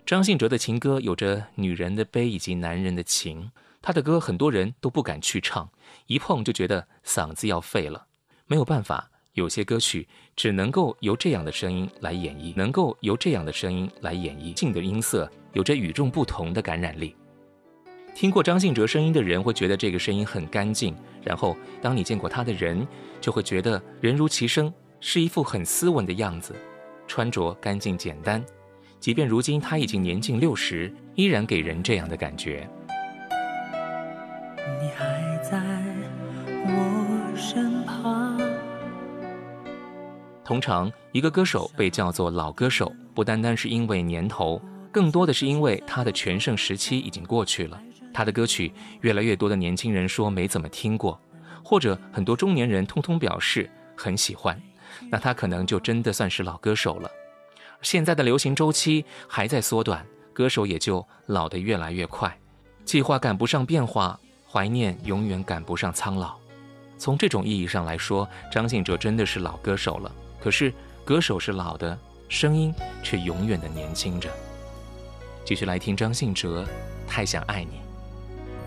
张信哲的情歌有着女人的悲以及男人的情，他的歌很多人都不敢去唱，一碰就觉得嗓子要废了。没有办法，有些歌曲只能够由这样的声音来演绎，性的音色有着与众不同的感染力。听过张信哲声音的人会觉得这个声音很干净，然后当你见过他的人，就会觉得人如其声，是一副很斯文的样子，穿着干净简单。即便如今他已经年近60，依然给人这样的感觉。 你还在我身旁。 通常一个歌手被叫做老歌手，不单单是因为年头，更多的是因为他的全盛时期已经过去了。他的歌曲越来越多的年轻人说没怎么听过，或者很多中年人通通表示很喜欢，那他可能就真的算是老歌手了。现在的流行周期还在缩短，歌手也就老得越来越快，计划赶不上变化，怀念永远赶不上苍老。从这种意义上来说，张信哲真的是老歌手了。可是歌手是老的，声音却永远的年轻着。继续来听张信哲《太想爱你》。